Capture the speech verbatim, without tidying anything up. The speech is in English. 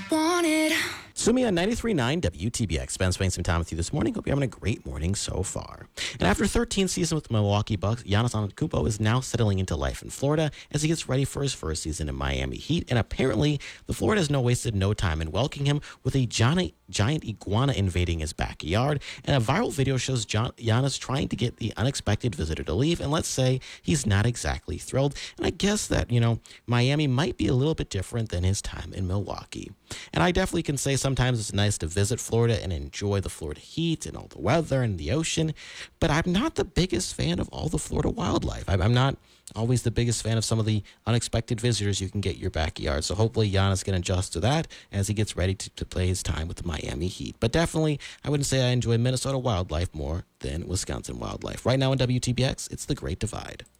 Want it. Sumi on ninety-three point nine W T B X. Ben spending some time with you this morning. Hope you're having a great morning so far. And after thirteen seasons with the Milwaukee Bucks, Giannis Antetokounmpo is now settling into life in Florida as he gets ready for his first season in Miami Heat. And apparently, the Florida has no wasted no time in welcoming him with a giant, giant iguana invading his backyard. And a viral video shows Gian- Giannis trying to get the unexpected visitor to leave. And let's say he's not exactly thrilled. And I guess that, you know, Miami might be a little bit different than his time in Milwaukee. And I definitely can say sometimes it's nice to visit Florida and enjoy the Florida heat and all the weather and the ocean. But I'm not the biggest fan of all the Florida wildlife. I'm not always the biggest fan of some of the unexpected visitors you can get your backyard. So hopefully Giannis can adjust to that as he gets ready to, to play his time with the Miami Heat. But definitely, I wouldn't say I enjoy Minnesota wildlife more than Wisconsin wildlife. Right now in W T B X, it's the Great Divide.